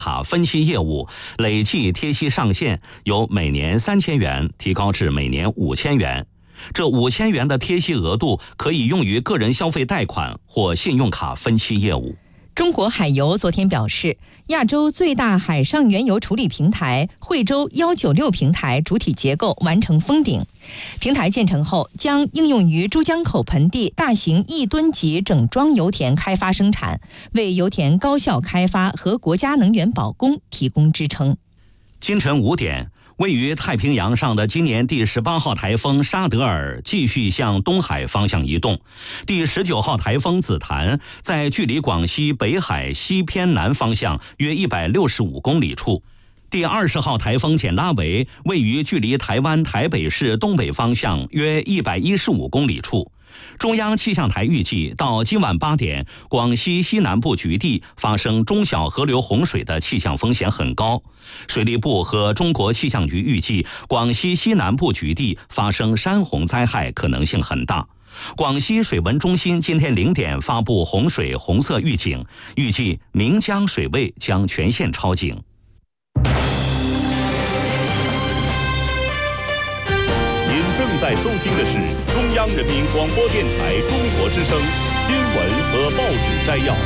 卡分期业务累计贴息上限由每年3000元提高至每年5000元。这5000元的贴息额度可以用于个人消费贷款或信用卡分期业务。 中国海油昨天表示，亚洲最大海上原油处理平台惠州196平台主体结构完成封顶。平台建成后，将应用于珠江口盆地大型1吨级整装油田开发生产，为油田高效开发和国家能源保供提供支撑。 今晨5点。位于太平洋上的今年第18号台风沙德尔继续向东海方向移动，第19号台风紫檀在距离广西北海西偏南方向约165公里处，第20号台风简拉维位于距离台湾台北市东北方向约115公里处。中央气象台预计，到今晚8点，广西西南部局地发生中小河流洪水的气象风险很高。水利部和中国气象局预计，广西西南部局地发生山洪灾害可能性很大。广西水文中心今天0点发布洪水红色预警，预计岷江水位将全线超警。 正在收听的是中央人民广播电台中国之声新闻和报纸摘要。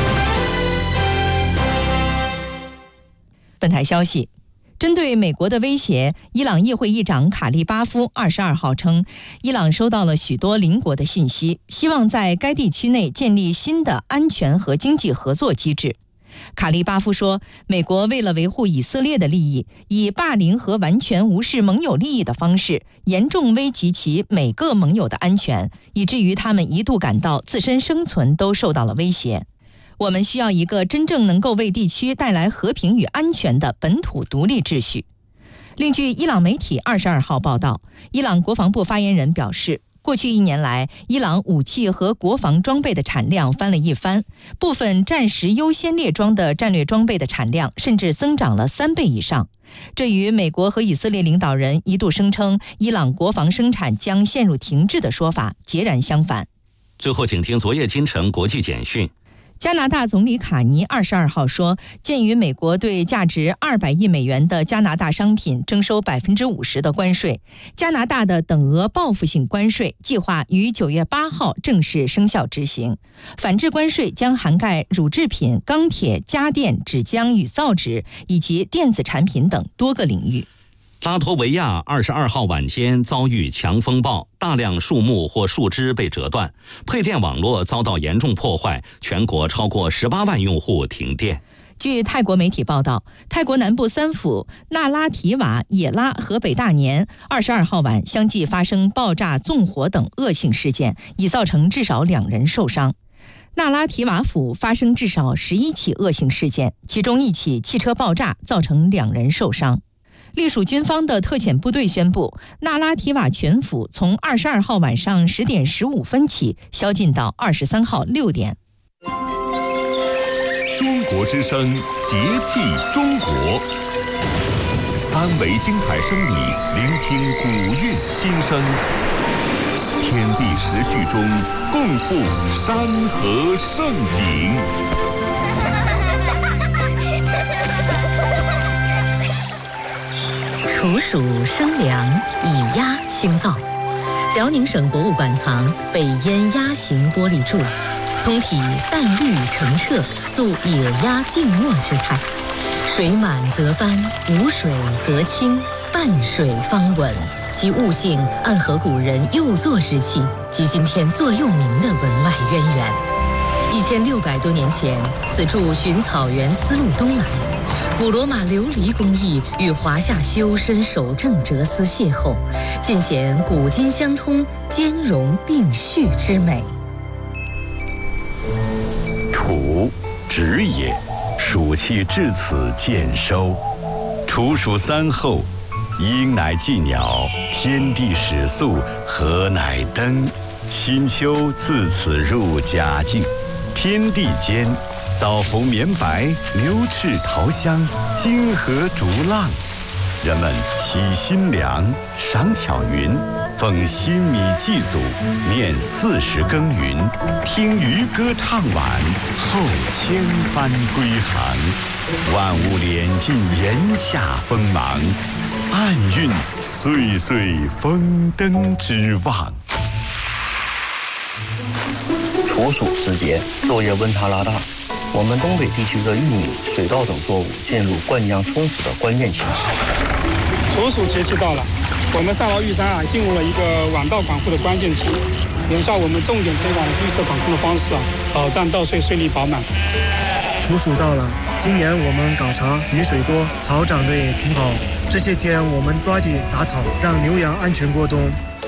本台消息，针对美国的威胁，伊朗议会议长卡利巴夫22号称，伊朗收到了许多邻国的信息，希望在该地区内建立新的安全和经济合作机制。卡利巴夫说，美国为了维护以色列的利益，以霸凌和完全无视盟友利益的方式，严重危及其每个盟友的安全，以至于他们一度感到自身生存都受到了威胁。我们需要一个真正能够为地区带来和平与安全的本土独立秩序。另据伊朗媒体22号报道，伊朗国防部发言人表示，过去1年来，伊朗武器和国防装备的产量翻了一番，部分战时优先列装的战略装备的产量甚至增长了3倍以上。这与美国和以色列领导人一度声称伊朗国防生产将陷入停滞的说法截然相反。 最后，请听昨夜今晨国际简讯。 加拿大总理卡尼22号说，鉴于美国对价值200亿美元的加拿大商品征收50%的关税，加拿大的等额报复性关税计划于9月8号正式生效执行。反制关税将涵盖乳制品、钢铁、家电、纸浆与造纸以及电子产品等多个领域。 拉脱维亚22号晚间遭遇强风暴，大量树木或树枝被折断，配电网络遭到严重破坏，全国超过18万用户停电。 据泰国媒体报道，泰国南部3府那拉提瓦、野拉和北大年22号晚相继发生爆炸、纵火等恶性事件，已造成至少2人受伤。那拉提瓦府发生至少11起恶性事件，其中1起汽车爆炸造成2人受伤。隶属军方的特遣部队宣布，那拉提瓦全府从22号晚上10点15分起宵禁到23号6点。 中国之声节气中国，3维精彩声里聆听古韵心声，天地时序中共赴山河盛景。 处暑生凉，以鸭清燥。辽宁省博物馆藏北燕鸭形玻璃柱，通体淡绿澄澈，塑野鸭静默之态。水满则翻，无水则清，半水方稳。其物性暗合古人幼作之气及今天座右铭的文外渊源。1600多年前，此处寻草原丝路东来。古罗马琉璃工艺与华夏修身守正哲思邂逅，尽显古今相通、兼容并蓄之美。 处，止也，暑气至此渐收。处暑3候，鹰乃祭鸟，天地始肃，禾乃登。新秋自此入佳境，天地间。枣红绵白，牛翅桃香，金河逐浪。人们喜新凉，赏巧云， 奉新米祭祖，念40耕耘，听渔歌唱晚，后千帆归航。万物敛尽炎夏锋芒，暗蕴岁岁丰登之望。 处暑时节，昼夜温差拉大，我们东北地区的玉米、水稻等作物进入灌浆充实的关键期。 处暑节气到了，我们上饶玉山进入了一个晚稻管护的关键期，眼下我们重点推广绿色管控的方式保障稻穗穗粒饱满。 处暑到了，今年我们搞茶，雨水多，草长得也挺好。这些天我们抓紧打草，让牛羊安全过冬。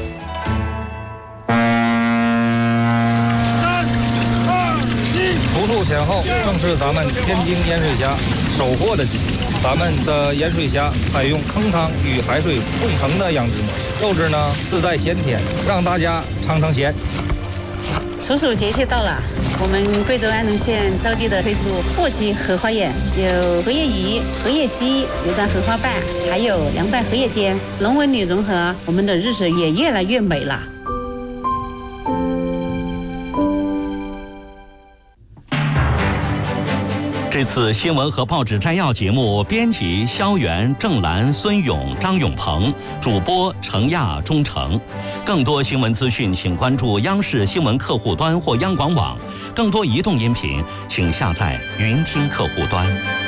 处暑前后正是咱们天津盐水虾收获的季节。咱们的盐水虾采用坑汤与海水共生的养殖模式，肉质呢自带鲜甜，让大家尝尝鲜。 处暑节气到了，我们贵州安农县招地的推出货基荷花宴，有荷叶鱼、荷叶鸡、有张荷花瓣，还有凉拌荷叶尖，龙文女融合，我们的日子也越来越美了。 这次新闻和报纸摘要节目，编辑肖元、郑兰、孙勇、张永鹏，主播程亚、钟诚。更多新闻资讯，请关注央视新闻客户端或央广网。更多移动音频，请下载云听客户端。